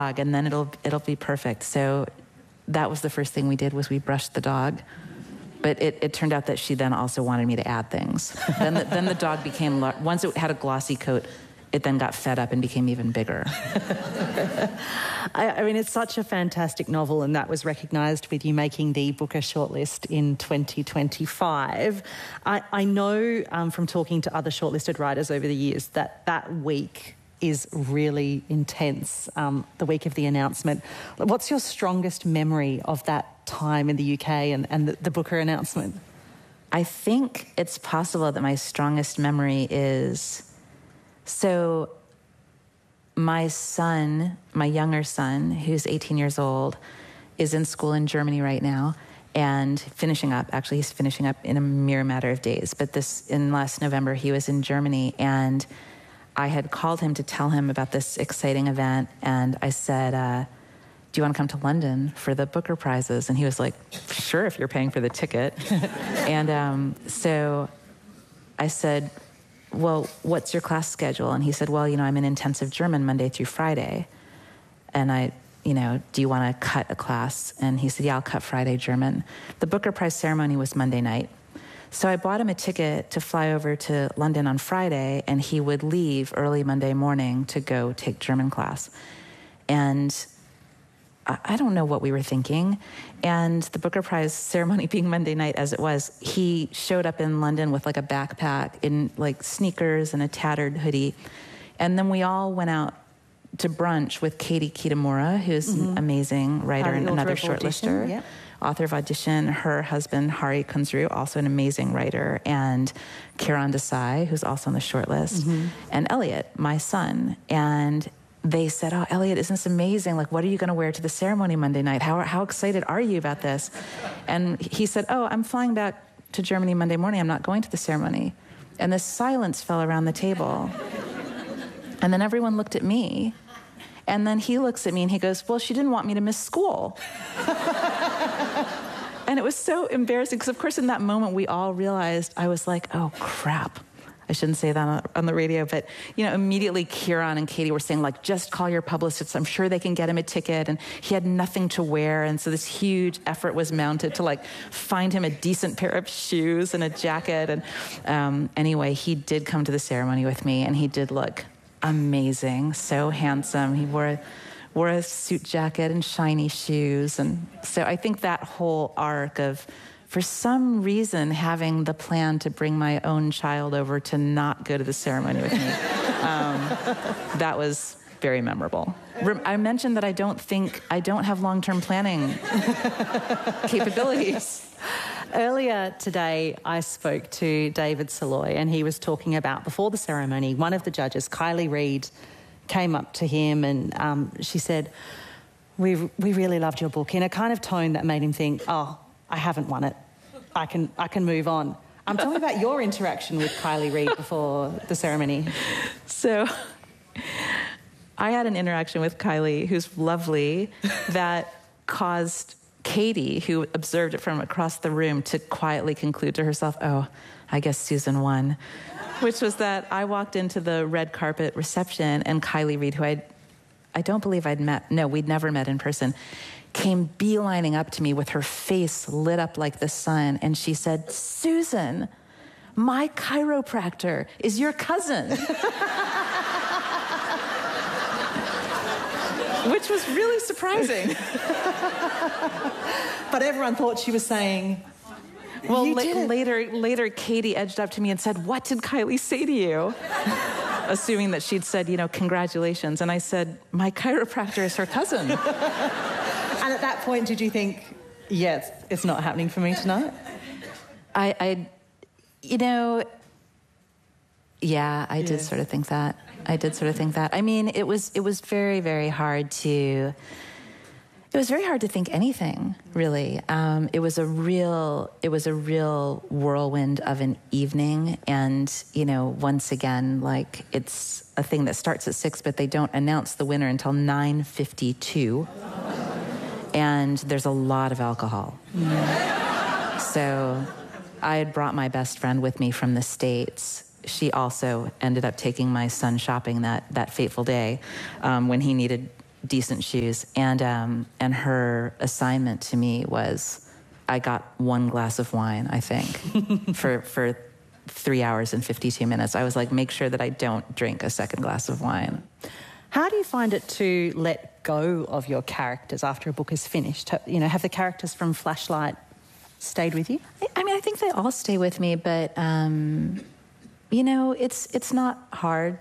and then it'll be perfect. So that was the first thing we did, was we brushed the dog. But it turned out that she then also wanted me to add things. Then the dog became, once it had a glossy coat, it then got fed up and became even bigger. I mean, it's such a fantastic novel, and that was recognised with you making the Booker shortlist in 2025. I know from talking to other shortlisted writers over the years that week is really intense, the week of the announcement. What's your strongest memory of that time in the UK and the Booker announcement? I think it's possible that my strongest memory is... So my son, my younger son, who's 18 years old, is in school in Germany right now and finishing up. Actually, he's finishing up in a mere matter of days. But in last November, he was in Germany, and I had called him to tell him about this exciting event, and I said, do you want to come to London for the Booker Prizes? And he was like, sure, if you're paying for the ticket. And so I said, well, what's your class schedule? And he said, well, I'm in intensive German Monday through Friday. And I, do you want to cut a class? And he said, yeah, I'll cut Friday German. The Booker Prize ceremony was Monday night. So I bought him a ticket to fly over to London on Friday, and he would leave early Monday morning to go take German class. And I don't know what we were thinking. And the Booker Prize ceremony being Monday night as it was, he showed up in London with like a backpack in like sneakers and a tattered hoodie. And then we all went out to brunch with Katie Kitamura, who's an amazing writer and another shortlister. Yep. Author of Audition, her husband, Hari Kunzru, also an amazing writer, and Kiran Desai, who's also on the shortlist, and Elliot, my son. And they said, oh, Elliot, isn't this amazing? Like, what are you going to wear to the ceremony Monday night? How excited are you about this? And he said, oh, I'm flying back to Germany Monday morning. I'm not going to the ceremony. And this silence fell around the table. And then everyone looked at me. And then he looks at me and he goes, well, she didn't want me to miss school. And it was so embarrassing because, of course, in that moment, we all realized, I was like, oh, crap. I shouldn't say that on the radio, but, immediately Kiran and Katie were saying, like, just call your publicists. I'm sure they can get him a ticket. And he had nothing to wear. And so this huge effort was mounted to, like, find him a decent pair of shoes and a jacket. And anyway, he did come to the ceremony with me, and he did look amazing, so handsome. He wore a suit jacket and shiny shoes. And so I think that whole arc of, for some reason, having the plan to bring my own child over to not go to the ceremony with me, that was very memorable. I mentioned that I don't have long-term planning capabilities. Earlier today, I spoke to David Saloy, and he was talking about, before the ceremony, one of the judges, Kylie Reid, came up to him and she said, we really loved your book, in a kind of tone that made him think, oh, I haven't won it. I can move on. Tell me about your interaction with Kylie Reid before the ceremony. So I had an interaction with Kylie, who's lovely, that caused Katie, who observed it from across the room, to quietly conclude to herself, oh, I guess Susan won, which was that I walked into the red carpet reception, and Kylie Reid, who I don't believe I'd met, no, we'd never met in person, came beelining up to me with her face lit up like the sun, and she said, Susan, my chiropractor is your cousin. Which was really surprising. But everyone thought she was saying, well, later Katie edged up to me and said, what did Kylie say to you? Assuming that she'd said, congratulations. And I said, my chiropractor is her cousin. And at that point, did you think, yes, it's not happening for me tonight? I did sort of think that. I mean, it was very, very hard to think anything, really. It was a real whirlwind of an evening. And, once again, like, it's a thing that starts at 6, but they don't announce the winner until 9:52. And there's a lot of alcohol. So I had brought my best friend with me from the States. She also ended up taking my son shopping that fateful day when he needed decent shoes. And her assignment to me was, I got 1 glass of wine, I think, for 3 hours and 52 minutes. I was like, make sure that I don't drink a second glass of wine. How do you find it to let go of your characters after a book is finished? You know, have the characters from Flashlight stayed with you? I mean, I think they all stay with me, but, you know, it's not hard